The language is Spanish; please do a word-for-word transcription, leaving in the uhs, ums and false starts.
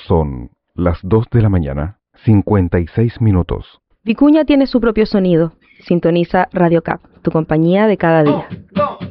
Son las dos de la mañana, cincuenta y seis minutos. Vicuña tiene su propio sonido. Sintoniza Radio Cap, tu compañía de cada día.